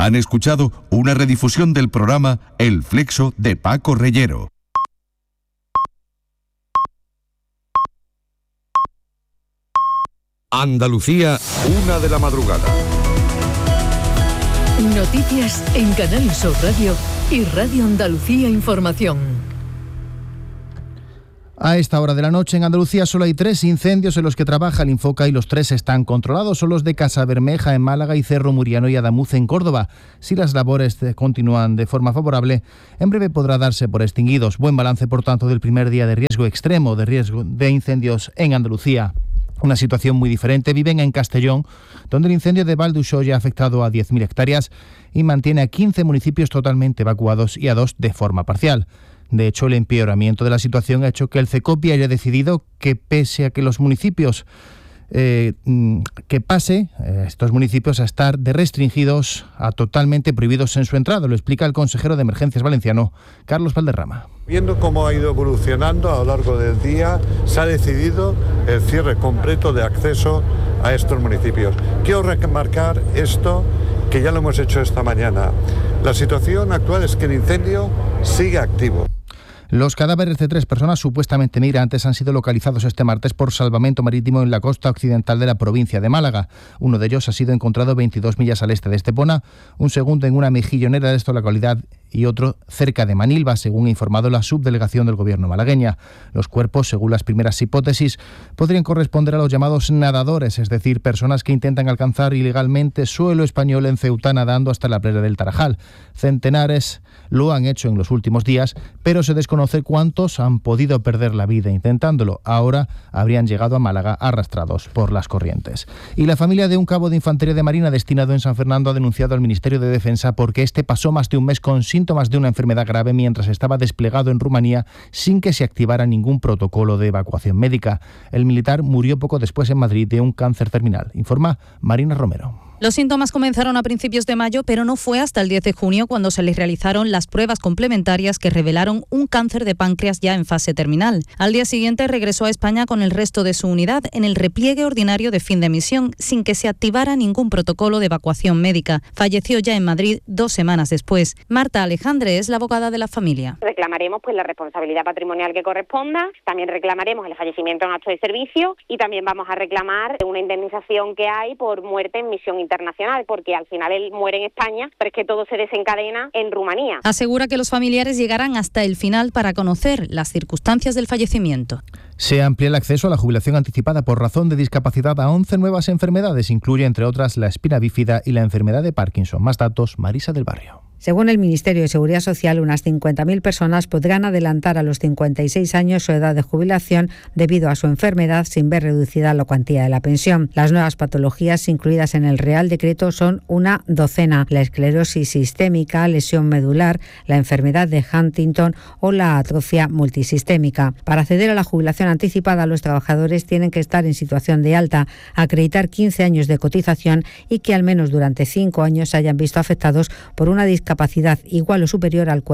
Han escuchado una redifusión del programa El Flexo de Paco Reyero. Andalucía, 1 de la madrugada. Noticias en Canal Sur Radio y Radio Andalucía Información. A esta hora de la noche en Andalucía solo hay 3 incendios en los que trabaja el Infoca y los 3 están controlados. Son los de Casabermeja en Málaga y Cerro Muriano y Adamuz en Córdoba. Si las labores continúan de forma favorable, en breve podrá darse por extinguidos. Buen balance, por tanto, del primer día de riesgo extremo de incendios en Andalucía. Una situación muy diferente viven en Castellón, donde el incendio de Valdussoya ha afectado a 10.000 hectáreas y mantiene a 15 municipios totalmente evacuados y a 2 de forma parcial. De hecho, el empeoramiento de la situación ha hecho que el CECOPI haya decidido que pese a que los municipios estos municipios a estar de restringidos a totalmente prohibidos en su entrada. Lo explica el consejero de Emergencias valenciano, Carlos Valderrama. Viendo cómo ha ido evolucionando a lo largo del día, se ha decidido el cierre completo de acceso a estos municipios. Quiero remarcar esto, que ya lo hemos hecho esta mañana. La situación actual es que el incendio sigue activo. Los cadáveres de 3 personas supuestamente migrantes han sido localizados este martes por salvamento marítimo en la costa occidental de la provincia de Málaga. Uno de ellos ha sido encontrado 22 millas al este de Estepona, un segundo en una mejillonera de esta localidad y otro cerca de Manilva, según ha informado la subdelegación del gobierno malagueña. Los cuerpos, según las primeras hipótesis, podrían corresponder a los llamados nadadores, es decir, personas que intentan alcanzar ilegalmente suelo español en Ceuta nadando hasta la playa del Tarajal. Centenares lo han hecho en los últimos días, pero se desconoce cuántos han podido perder la vida intentándolo. Ahora habrían llegado a Málaga arrastrados por las corrientes. Y la familia de un cabo de infantería de Marina destinado en San Fernando ha denunciado al Ministerio de Defensa porque este pasó más de un mes con síntomas de una enfermedad grave mientras estaba desplegado en Rumanía sin que se activara ningún protocolo de evacuación médica. El militar murió poco después en Madrid de un cáncer terminal, informa Marina Romero. Los síntomas comenzaron a principios de mayo, pero no fue hasta el 10 de junio cuando se les realizaron las pruebas complementarias que revelaron un cáncer de páncreas ya en fase terminal. Al día siguiente regresó a España con el resto de su unidad en el repliegue ordinario de fin de misión, sin que se activara ningún protocolo de evacuación médica. Falleció ya en Madrid 2 semanas después. Marta Alejandre es la abogada de la familia. Reclamaremos la responsabilidad patrimonial que corresponda, también reclamaremos el fallecimiento en acto de servicio y también vamos a reclamar una indemnización que hay por muerte en misión internacional, porque al final él muere en España, pero es que todo se desencadena en Rumanía. Asegura que los familiares llegarán hasta el final para conocer las circunstancias del fallecimiento. Se amplía el acceso a la jubilación anticipada por razón de discapacidad a 11 nuevas enfermedades. Incluye, entre otras, la espina bífida y la enfermedad de Parkinson. Más datos, Marisa del Barrio. Según el Ministerio de Seguridad Social, unas 50.000 personas podrán adelantar a los 56 años su edad de jubilación debido a su enfermedad sin ver reducida la cuantía de la pensión. Las nuevas patologías incluidas en el Real Decreto son una docena: la esclerosis sistémica, lesión medular, la enfermedad de Huntington o la atrofia multisistémica. Para acceder a la jubilación anticipada, los trabajadores tienen que estar en situación de alta, acreditar 15 años de cotización y que al menos durante 5 años se hayan visto afectados por una discapacidad igual o superior al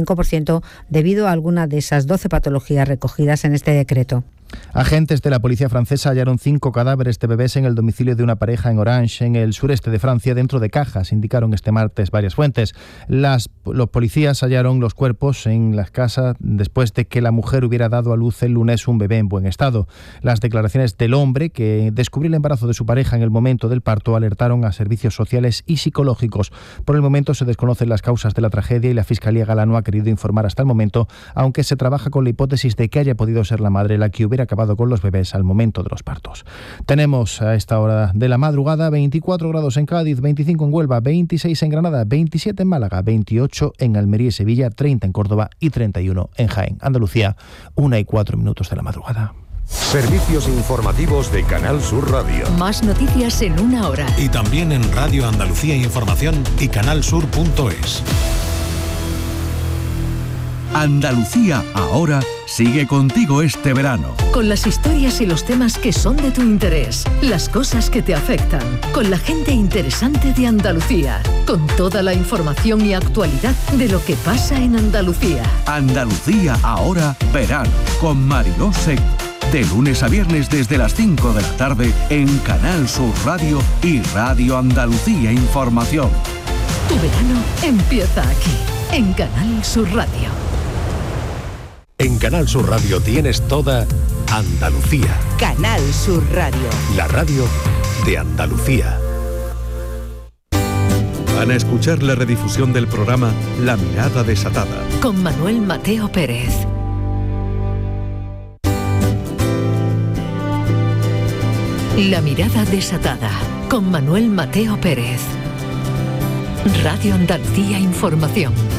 45% debido a alguna de esas 12 patologías recogidas en este decreto. Agentes de la policía francesa hallaron 5 cadáveres de bebés en el domicilio de una pareja en Orange, en el sureste de Francia, dentro de cajas, indicaron este martes varias fuentes. Los policías hallaron los cuerpos en las casas después de que la mujer hubiera dado a luz el lunes un bebé en buen estado. Las declaraciones del hombre, que descubrió el embarazo de su pareja en el momento del parto, alertaron a servicios sociales y psicológicos. Por el momento se desconocen las causas de la tragedia y la Fiscalía gala no ha querido informar hasta el momento, aunque se trabaja con la hipótesis de que haya podido ser la madre la que hubiera acabado con los bebés al momento de los partos. Tenemos a esta hora de la madrugada 24 grados en Cádiz, 25 en Huelva, 26 en Granada, 27 en Málaga, 28 en Almería y Sevilla, 30 en Córdoba y 31 en Jaén. Andalucía, 1:04 de la madrugada. Servicios informativos de Canal Sur Radio. Más noticias en 1 hora. Y también en Radio Andalucía Información y canalsur.es. Andalucía Ahora sigue contigo este verano. Con las historias y los temas que son de tu interés, las cosas que te afectan, con la gente interesante de Andalucía, con toda la información y actualidad de lo que pasa en Andalucía. Andalucía Ahora verano, con Mariló Seco. De lunes a viernes desde las 5 de la tarde en Canal Sur Radio y Radio Andalucía Información. Tu verano empieza aquí, en Canal Sur Radio. En Canal Sur Radio tienes toda Andalucía. Canal Sur Radio. La radio de Andalucía. Van a escuchar la redifusión del programa La Mirada Desatada. Con Manuel Mateo Pérez. La Mirada Desatada. Con Manuel Mateo Pérez. Radio Andalucía Información.